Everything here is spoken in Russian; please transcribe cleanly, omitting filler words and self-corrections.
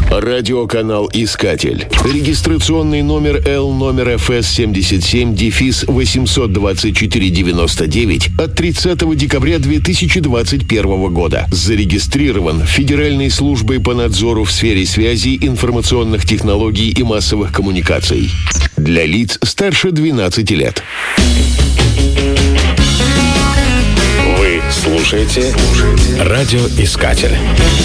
Радиоканал «Искатель». Регистрационный номер L ФС 77-824-99 от 30 декабря 2021 года. Зарегистрирован Федеральной службой по надзору в сфере связи, информационных технологий и массовых коммуникаций. Для лиц старше 12 лет. Вы слушаете «Радиоискатель».